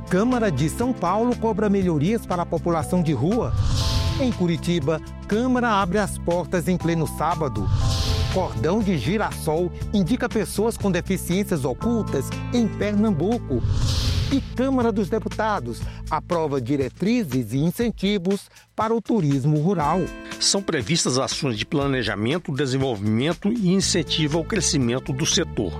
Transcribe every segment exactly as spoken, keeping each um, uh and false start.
Câmara de São Paulo cobra melhorias para a população de rua. Em Curitiba, Câmara abre as portas em pleno sábado. Cordão de girassol indica pessoas com deficiências ocultas em Pernambuco. E Câmara dos Deputados aprova diretrizes e incentivos para o turismo rural. São previstas ações de planejamento, desenvolvimento e incentivo ao crescimento do setor.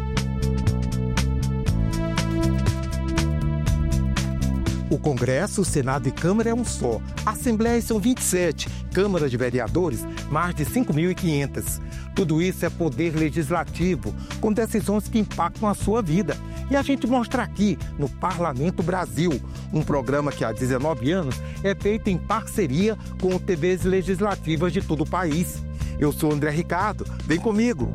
O Congresso, Senado e Câmara é um só. Assembleias são vinte e sete. Câmara de Vereadores, mais de cinco mil e quinhentas. Tudo isso é poder legislativo, com decisões que impactam a sua vida. E a gente mostra aqui, no Parlamento Brasil, um programa que há dezenove anos é feito em parceria com T Vs legislativas de todo o país. Eu sou André Ricardo, vem comigo!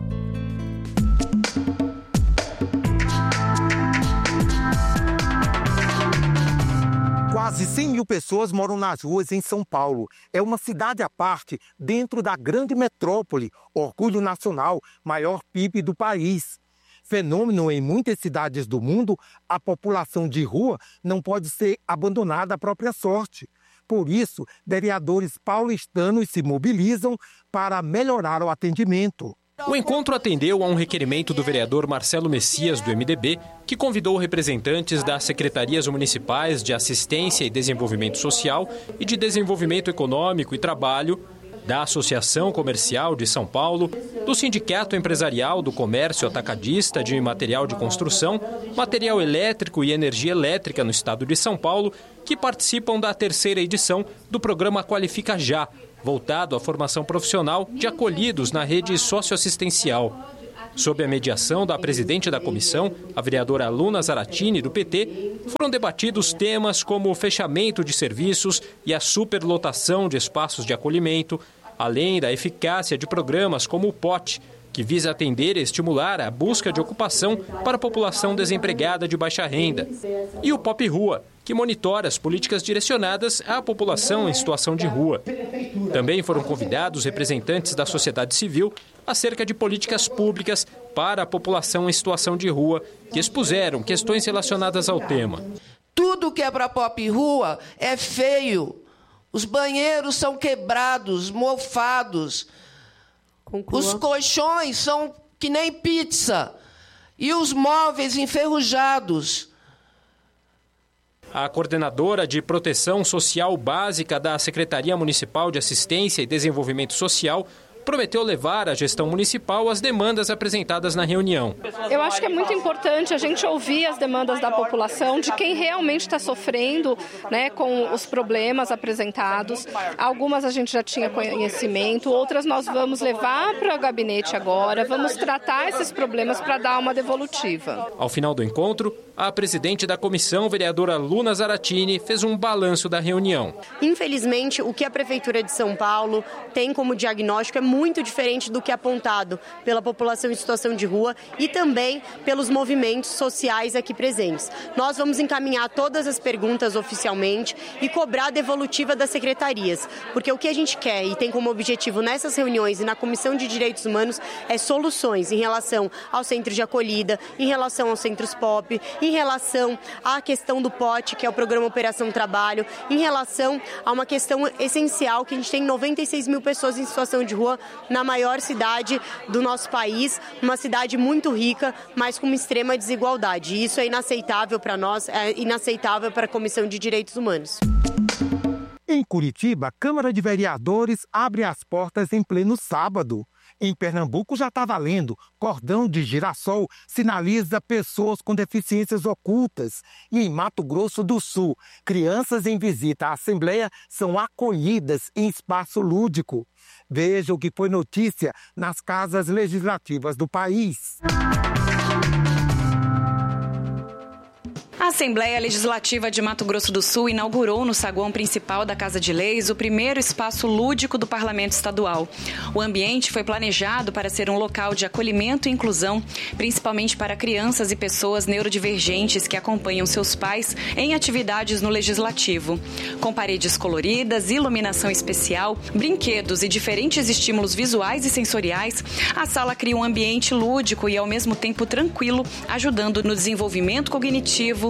Quase cem mil pessoas moram nas ruas em São Paulo. É uma cidade à parte, dentro da grande metrópole, orgulho nacional, maior P I B do país. Fenômeno em muitas cidades do mundo, a população de rua não pode ser abandonada à própria sorte. Por isso, vereadores paulistanos se mobilizam para melhorar o atendimento. O encontro atendeu a um requerimento do vereador Marcelo Messias, do M D B, que convidou representantes das secretarias municipais de Assistência e Desenvolvimento Social e de Desenvolvimento Econômico e Trabalho, da Associação Comercial de São Paulo, do Sindicato Empresarial do Comércio Atacadista de Material de Construção, Material Elétrico e Energia Elétrica no estado de São Paulo, que participam da terceira edição do programa Qualifica Já, voltado à formação profissional de acolhidos na rede socioassistencial. Sob a mediação da presidente da comissão, a vereadora Luna Zaratini, do P T, foram debatidos temas como o fechamento de serviços e a superlotação de espaços de acolhimento, além da eficácia de programas como o P O T, que visa atender e estimular a busca de ocupação para a população desempregada de baixa renda, e o Pop Rua, que monitora as políticas direcionadas à população em situação de rua. Também foram convidados representantes da sociedade civil acerca de políticas públicas para a população em situação de rua, que expuseram questões relacionadas ao tema. Tudo que é para Pop Rua é feio. Os banheiros são quebrados, mofados. Conclua. Os colchões são que nem pizza. E os móveis enferrujados. A coordenadora de Proteção Social Básica da Secretaria Municipal de Assistência e Desenvolvimento Social prometeu levar à gestão municipal as demandas apresentadas na reunião. Eu acho que é muito importante a gente ouvir as demandas da população, de quem realmente está sofrendo, né, com os problemas apresentados. Algumas a gente já tinha conhecimento, outras nós vamos levar para o gabinete agora, vamos tratar esses problemas para dar uma devolutiva. Ao final do encontro, a presidente da comissão, vereadora Luna Zaratini, fez um balanço da reunião. Infelizmente, o que a Prefeitura de São Paulo tem como diagnóstico é muito diferente do que é apontado pela população em situação de rua e também pelos movimentos sociais aqui presentes. Nós vamos encaminhar todas as perguntas oficialmente e cobrar a devolutiva das secretarias, porque o que a gente quer e tem como objetivo nessas reuniões e na Comissão de Direitos Humanos é soluções em relação ao centro de acolhida, em relação aos centros P O P, em relação à questão do P O T, que é o Programa Operação Trabalho, em relação a uma questão essencial que a gente tem noventa e seis mil pessoas em situação de rua na maior cidade do nosso país, uma cidade muito rica, mas com uma extrema desigualdade. E isso é inaceitável para nós, é inaceitável para a Comissão de Direitos Humanos. Em Curitiba, a Câmara de Vereadores abre as portas em pleno sábado. Em Pernambuco já está valendo. Cordão de girassol sinaliza pessoas com deficiências ocultas. E em Mato Grosso do Sul, crianças em visita à Assembleia são acolhidas em espaço lúdico. Veja o que foi notícia nas casas legislativas do país. A Assembleia Legislativa de Mato Grosso do Sul inaugurou no saguão principal da Casa de Leis o primeiro espaço lúdico do Parlamento Estadual. O ambiente foi planejado para ser um local de acolhimento e inclusão, principalmente para crianças e pessoas neurodivergentes que acompanham seus pais em atividades no Legislativo. Com paredes coloridas, iluminação especial, brinquedos e diferentes estímulos visuais e sensoriais, a sala cria um ambiente lúdico e ao mesmo tempo tranquilo, ajudando no desenvolvimento cognitivo,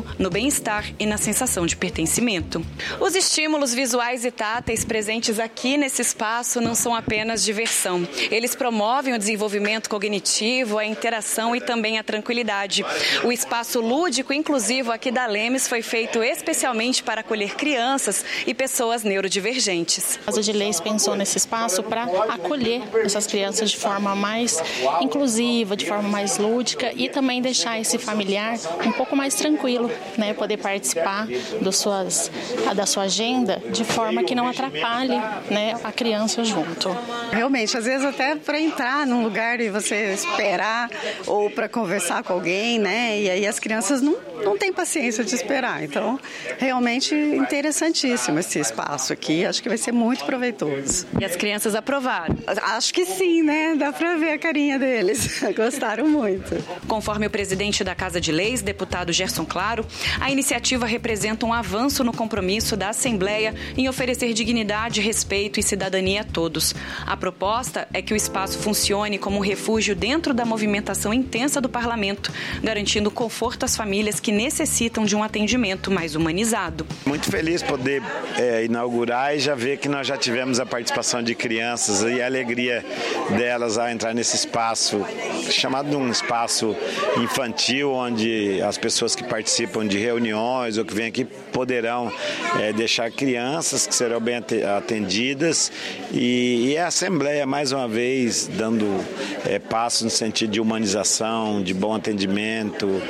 no bem-estar e na sensação de pertencimento. Os estímulos visuais e táteis presentes aqui nesse espaço não são apenas diversão. Eles promovem o desenvolvimento cognitivo, a interação e também a tranquilidade. O espaço lúdico inclusivo aqui da Lemes foi feito especialmente para acolher crianças e pessoas neurodivergentes. A Casa de Leis pensou nesse espaço para acolher essas crianças de forma mais inclusiva, de forma mais lúdica e também deixar esse familiar um pouco mais tranquilo, né? Poder participar dos suas, da sua agenda de forma que não atrapalhe, né, a criança junto. Realmente, às vezes até para entrar num lugar e você esperar ou para conversar com alguém, né? E aí as crianças não, não têm paciência de esperar. Então, realmente interessantíssimo esse espaço aqui. Acho que vai ser muito proveitoso. E as crianças aprovaram? Acho que sim, né? Dá para ver a carinha deles. Gostaram muito. Conforme o presidente da Casa de Leis, deputado Gerson Claro, a iniciativa representa um avanço no compromisso da Assembleia em oferecer dignidade, respeito e cidadania a todos. A proposta é que o espaço funcione como um refúgio dentro da movimentação intensa do parlamento, garantindo conforto às famílias que necessitam de um atendimento mais humanizado. Muito feliz poder é, inaugurar e já ver que nós já tivemos a participação de crianças e a alegria delas a entrar nesse espaço, chamado de um espaço infantil, onde as pessoas que participam de reuniões ou que vêm aqui poderão é, deixar crianças que serão bem atendidas e, e a Assembleia, mais uma vez, dando é, passos no sentido de humanização, de bom atendimento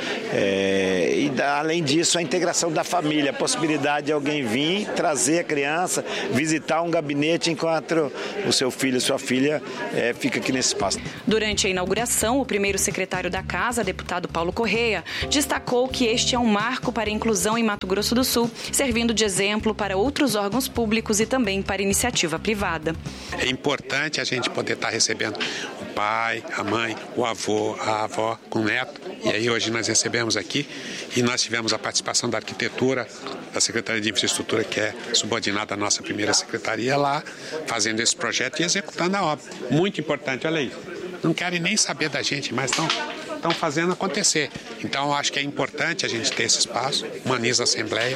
é, e, da, além disso, a integração da família, a possibilidade de alguém vir, trazer a criança, visitar um gabinete enquanto o seu filho e sua filha é, fica aqui nesse espaço. Durante a inauguração, o primeiro secretário da Casa, deputado Paulo Correia, destacou que este é um marco para a inclusão em Mato Grosso do Sul, servindo de exemplo para outros órgãos públicos e também para iniciativa privada. É importante a gente poder estar recebendo o pai, a mãe, o avô, a avó com o neto. E aí hoje nós recebemos aqui e nós tivemos a participação da arquitetura, da Secretaria de Infraestrutura, que é subordinada à nossa primeira secretaria, lá fazendo esse projeto e executando a obra. Muito importante, olha aí. Não querem nem saber da gente, mas estão estão fazendo acontecer. Então, eu acho que é importante a gente ter esse espaço, humaniza a Assembleia.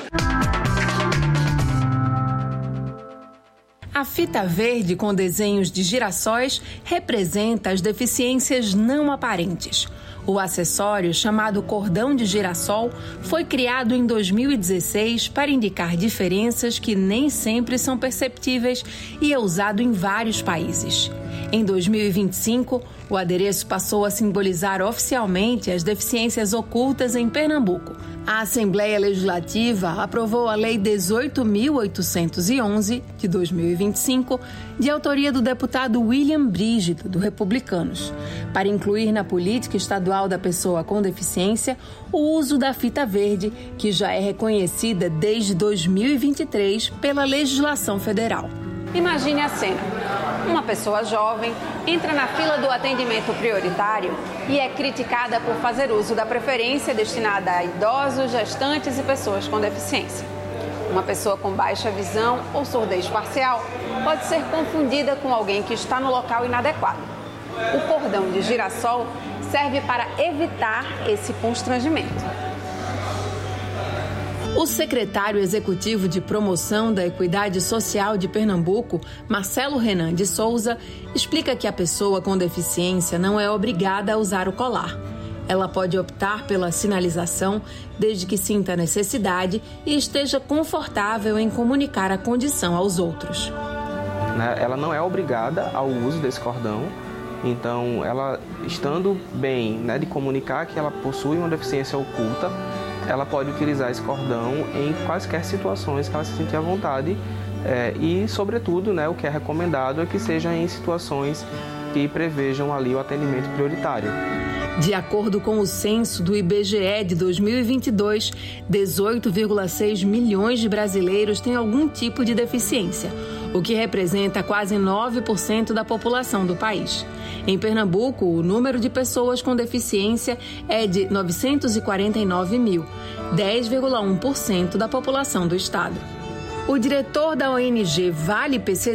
A fita verde com desenhos de girassóis representa as deficiências não aparentes. O acessório, chamado cordão de girassol, foi criado em dois mil e dezesseis para indicar diferenças que nem sempre são perceptíveis e é usado em vários países. Em dois mil e vinte e cinco, o adereço passou a simbolizar oficialmente as deficiências ocultas em Pernambuco. A Assembleia Legislativa aprovou a Lei dezoito mil oitocentos e onze, de dois mil e vinte e cinco, de autoria do deputado William Brígido, do Republicanos, para incluir na política estadual da pessoa com deficiência o uso da fita verde, que já é reconhecida desde dois mil e vinte e três pela legislação federal. Imagine a cena. Uma pessoa jovem entra na fila do atendimento prioritário e é criticada por fazer uso da preferência destinada a idosos, gestantes e pessoas com deficiência. Uma pessoa com baixa visão ou surdez parcial pode ser confundida com alguém que está no local inadequado. O cordão de girassol serve para evitar esse constrangimento. O secretário executivo de Promoção da Equidade Social de Pernambuco, Marcelo Renan de Souza, explica que a pessoa com deficiência não é obrigada a usar o colar. Ela pode optar pela sinalização desde que sinta necessidade e esteja confortável em comunicar a condição aos outros. Ela não é obrigada ao uso desse cordão, então ela, estando bem, né, de comunicar que ela possui uma deficiência oculta, ela pode utilizar esse cordão em quaisquer situações que ela se sentir à vontade é, e, sobretudo, né, o que é recomendado é que seja em situações que prevejam ali o atendimento prioritário. De acordo com o censo do I B G E de dois mil e vinte e dois, dezoito vírgula seis milhões de brasileiros têm algum tipo de deficiência, o que representa quase nove por cento da população do país. Em Pernambuco, o número de pessoas com deficiência é de novecentos e quarenta e nove mil, dez vírgula um por cento da população do estado. O diretor da O N G Vale P C D,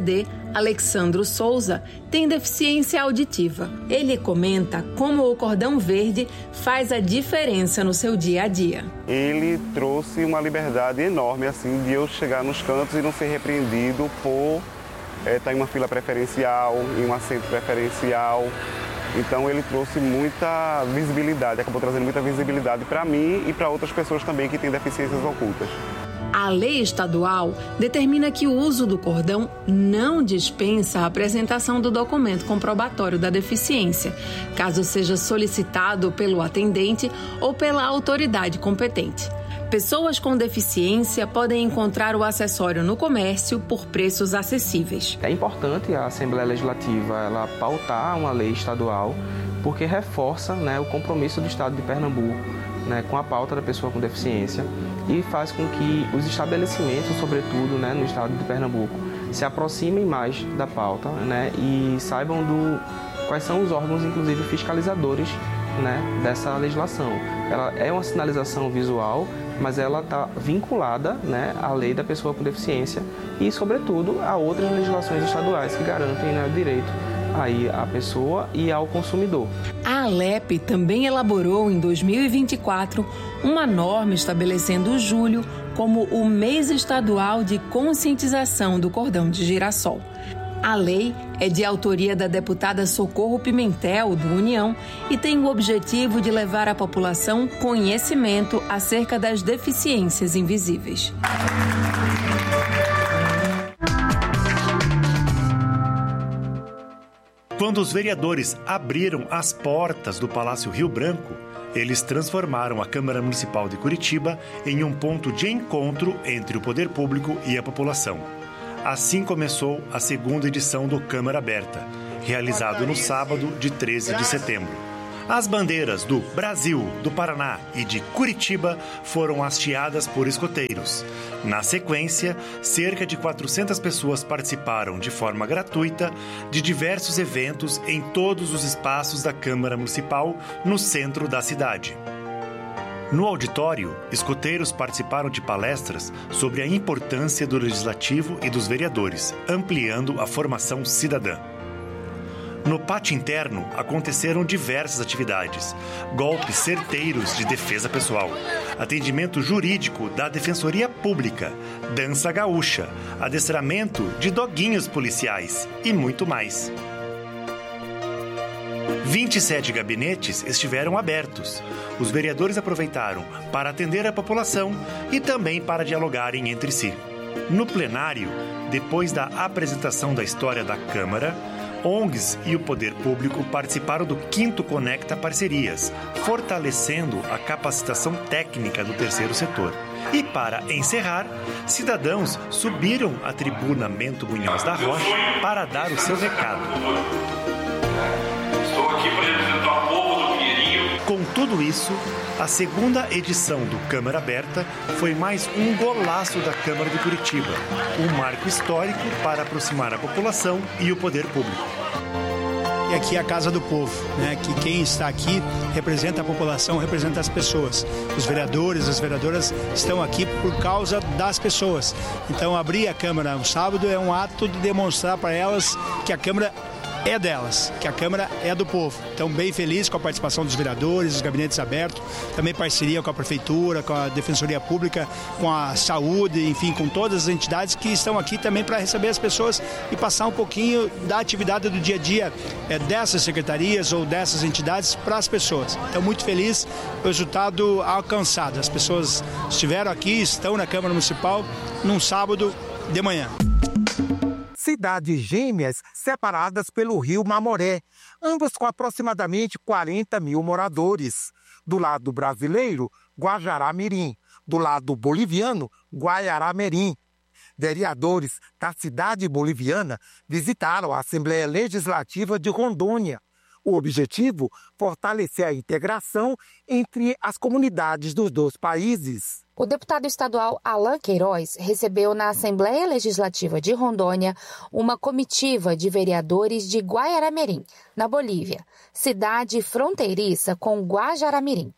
Alexandro Souza tem deficiência auditiva. Ele comenta como o cordão verde faz a diferença no seu dia a dia. Ele trouxe uma liberdade enorme assim de eu chegar nos cantos e não ser repreendido por é, estar em uma fila preferencial, em um assento preferencial. Então ele trouxe muita visibilidade, acabou trazendo muita visibilidade para mim e para outras pessoas também que têm deficiências ocultas. A lei estadual determina que o uso do cordão não dispensa a apresentação do documento comprobatório da deficiência, caso seja solicitado pelo atendente ou pela autoridade competente. Pessoas com deficiência podem encontrar o acessório no comércio por preços acessíveis. É importante a Assembleia Legislativa ela pautar uma lei estadual, porque reforça, né, o compromisso do Estado de Pernambuco, né, com a pauta da pessoa com deficiência e faz com que os estabelecimentos, sobretudo, né, no Estado de Pernambuco, se aproximem mais da pauta, né, e saibam do, quais são os órgãos, inclusive fiscalizadores, né, dessa legislação. Ela é uma sinalização visual, mas ela está vinculada, né, à lei da pessoa com deficiência e, sobretudo, a outras legislações estaduais que garantem, né, o direito aí à pessoa e ao consumidor. A Alep também elaborou em dois mil e vinte e quatro uma norma estabelecendo o julho como o mês estadual de conscientização do cordão de girassol. A lei é de autoria da deputada Socorro Pimentel, do União, e tem o objetivo de levar à população conhecimento acerca das deficiências invisíveis. Quando os vereadores abriram as portas do Palácio Rio Branco, eles transformaram a Câmara Municipal de Curitiba em um ponto de encontro entre o poder público e a população. Assim começou a segunda edição do Câmara Aberta, realizado no sábado de treze de setembro. As bandeiras do Brasil, do Paraná e de Curitiba foram hasteadas por escoteiros. Na sequência, cerca de quatrocentas pessoas participaram de forma gratuita de diversos eventos em todos os espaços da Câmara Municipal no centro da cidade. No auditório, escoteiros participaram de palestras sobre a importância do legislativo e dos vereadores, ampliando a formação cidadã. No pátio interno, aconteceram diversas atividades, golpes certeiros de defesa pessoal, atendimento jurídico da Defensoria Pública, dança gaúcha, adestramento de doguinhos policiais e muito mais. vinte e sete gabinetes estiveram abertos. Os vereadores aproveitaram para atender a população e também para dialogarem entre si. No plenário, depois da apresentação da história da Câmara, O N Gs e o Poder Público participaram do quinto Conecta Parcerias, fortalecendo a capacitação técnica do terceiro setor. E para encerrar, cidadãos subiram à tribuna Mento Munhoz da Rocha para dar o seu recado. Estou aqui para representar o povo do Pinheirinho. Com tudo isso, a segunda edição do Câmara Aberta foi mais um golaço da Câmara de Curitiba, um marco histórico para aproximar a população e o poder público. E aqui é a Casa do Povo, né? Que quem está aqui representa a população, representa as pessoas. Os vereadores, as vereadoras estão aqui por causa das pessoas. Então, abrir a Câmara no sábado é um ato de demonstrar para elas que a Câmara é delas, que a Câmara é do povo. Então, bem feliz com a participação dos vereadores, os gabinetes abertos, também parceria com a Prefeitura, com a Defensoria Pública, com a Saúde, enfim, com todas as entidades que estão aqui também para receber as pessoas e passar um pouquinho da atividade do dia a dia é, dessas secretarias ou dessas entidades para as pessoas. Então, muito feliz com o resultado alcançado. As pessoas estiveram aqui, estão na Câmara Municipal, num sábado de manhã. Cidades gêmeas separadas pelo rio Mamoré, ambas com aproximadamente quarenta mil moradores. Do lado brasileiro, Guajará-Mirim. Do lado boliviano, Guaiará-Mirim. Vereadores da cidade boliviana visitaram a Assembleia Legislativa de Rondônia. O objetivo, fortalecer a integração entre as comunidades dos dois países. O deputado estadual Alain Queiroz recebeu na Assembleia Legislativa de Rondônia uma comitiva de vereadores de Guaiará-Mirim, na Bolívia, cidade fronteiriça com Guajará-Mirim.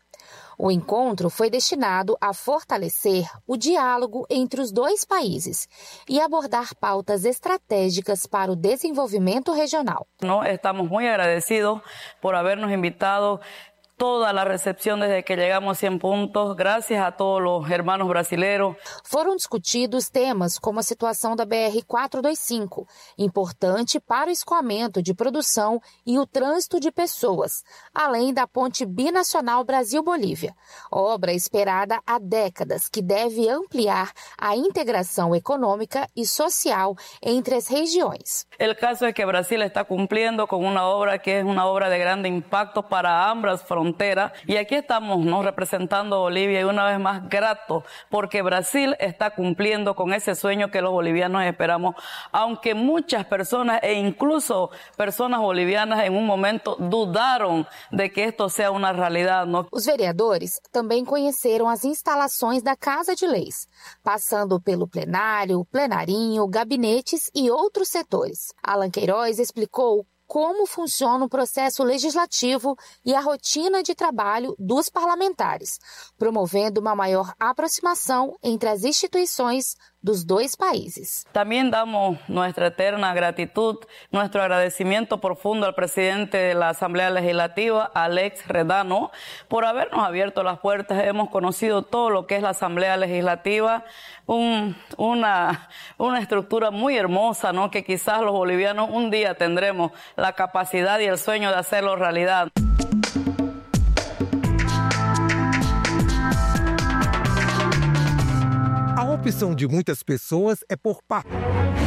O encontro foi destinado a fortalecer o diálogo entre os dois países e abordar pautas estratégicas para o desenvolvimento regional. No, estamos muy agradecidos por habernos invitado. Toda a recepção desde que chegamos a cem pontos, graças a todos os hermanos brasileiros. Foram discutidos temas como a situação da B R quatrocentos e vinte e cinco, importante para o escoamento de produção e o trânsito de pessoas, além da ponte binacional Brasil-Bolívia, obra esperada há décadas que deve ampliar a integração econômica e social entre as regiões. O caso é que o Brasil está cumprindo com uma obra que é uma obra de grande impacto para ambas fronteiras. Y aquí estamos ¿no? representando a Bolivia y una vez más grato porque Brasil está cumpliendo con ese sueño que los bolivianos esperamos, aunque muchas personas e incluso personas bolivianas en un momento dudaron de que esto sea una realidad. ¿no? Os vereadores também conheceram as instalações da Casa de Leis, passando pelo plenário, plenarinho, gabinetes e outros setores. Alan Queiroz explicou como funciona o processo legislativo e a rotina de trabalho dos parlamentares, promovendo uma maior aproximação entre as instituições dos dois países. Também damos nossa eterna gratitud, nosso agradecimento profundo ao presidente da Assembleia Legislativa, Alex Redano, por habernos abierto as portas. Hemos conocido todo o que é a Assembleia Legislativa, un, una, una estructura muy hermosa, ¿no? que quizás los bolivianos un día tendremos la capacidad y el sueño de hacerlo realidad. A opção de muitas pessoas é por papo.